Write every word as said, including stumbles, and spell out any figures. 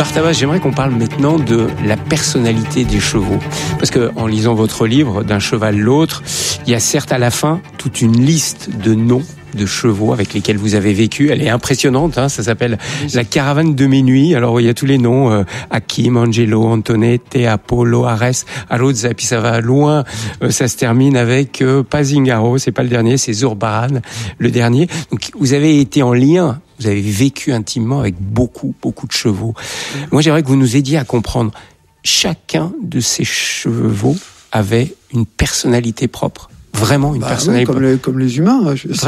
Artavas, j'aimerais qu'on parle maintenant de la personnalité des chevaux. Parce que, en lisant votre livre, D'un cheval l'autre, il y a certes à la fin toute une liste de noms de chevaux avec lesquels vous avez vécu. Elle est impressionnante, hein, ça s'appelle La caravane de mes nuits. Alors, il y a tous les noms, euh, Hakim, Angelo, Antonette, Apollo, Arès, Arozza, et puis ça va loin. Euh, ça se termine avec euh, Pazingaro, c'est pas le dernier, c'est Zurbaran, le dernier. Donc, vous avez été en lien, vous avez vécu intimement avec beaucoup, beaucoup de chevaux. Moi, j'aimerais que vous nous aidiez à comprendre. Chacun de ces chevaux avait une personnalité propre. Vraiment une bah, personnalité oui, comme, les, comme les humains. Je,